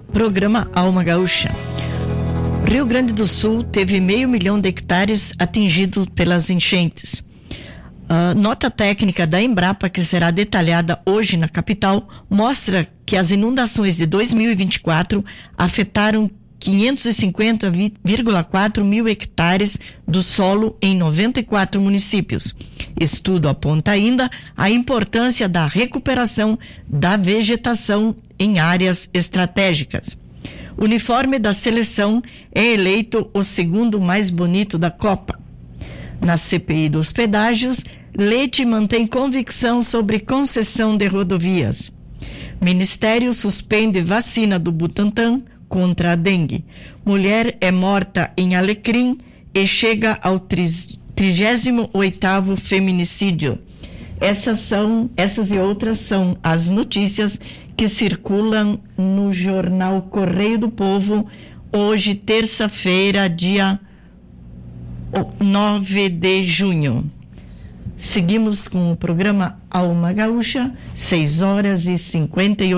Programa Alma Gaúcha. Rio Grande do Sul teve 500 mil de hectares atingidos pelas enchentes. Nota técnica da Embrapa, que será detalhada hoje na capital, mostra que as inundações de 2024 afetaram 550,4 mil hectares do solo em 94 municípios. Estudo aponta ainda a importância da recuperação da vegetação em áreas estratégicas. O uniforme da seleção é eleito o segundo mais bonito da Copa. Na CPI dos pedágios, Leite mantém convicção sobre concessão de rodovias. Ministério suspende vacina do Butantan contra a dengue. Mulher é morta em Alecrim e chega ao 38º feminicídio. Essas e outras são as notícias que circulam no jornal Correio do Povo, hoje, terça-feira, dia 9 de junho. Seguimos com o programa Alma Gaúcha, 6h58.